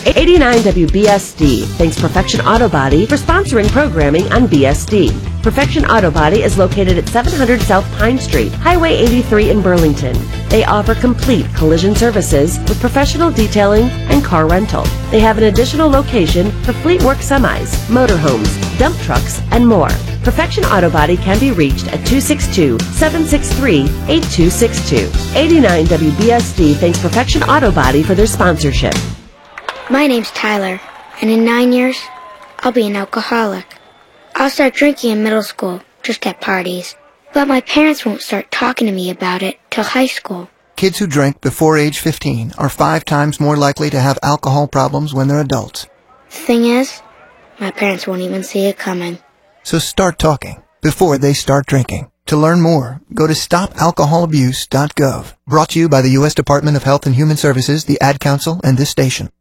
89 WBSD thanks Perfection Auto Body for sponsoring programming on BSD. Perfection Auto Body is located at 700 South Pine Street, Highway 83 in Burlington. They offer complete collision services with professional detailing and car rental. They have an additional location for fleet work semis, motorhomes, dump trucks, and more. Perfection Auto Body can be reached at 262-763-8262. 89 WBSD thanks Perfection Auto Body for their sponsorship. My name's Tyler, and in 9 years, I'll be an alcoholic. I'll start drinking in middle school, just at parties. But my parents won't start talking to me about it till high school. Kids who drink before age 15 are 5 times more likely to have alcohol problems when they're adults. The thing is, my parents won't even see it coming. So start talking before they start drinking. To learn more, go to stopalcoholabuse.gov. Brought to you by the U.S. Department of Health and Human Services, the Ad Council, and this station.